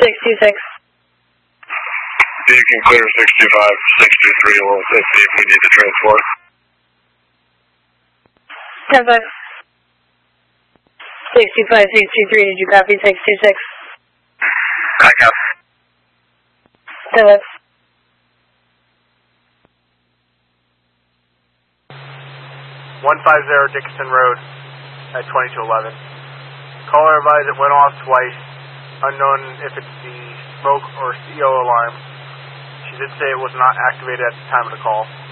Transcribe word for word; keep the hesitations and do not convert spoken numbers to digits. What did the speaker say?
six two six. You can clear six two five, six two three, we'll see if we need to transport. ten five. six two five, six two three, did you copy six two six? I copy. ten five. one fifty Dickinson Road at twenty-two eleven. Caller advised it went off twice. Unknown if it's the smoke or C O alarm. She did say it was not activated at the time of the call.